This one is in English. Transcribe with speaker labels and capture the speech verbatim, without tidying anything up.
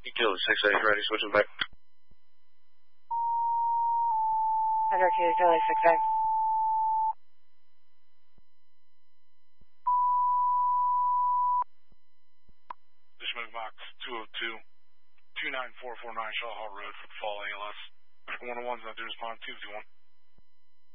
Speaker 1: Kilo six eight, ready, switching back.
Speaker 2: Under Kilo Charlie six eight.
Speaker 3: Dishman Box two oh two, two nine four four nine Shaw Hall Road for Fall A L S. one oh one's not to respond, two two one.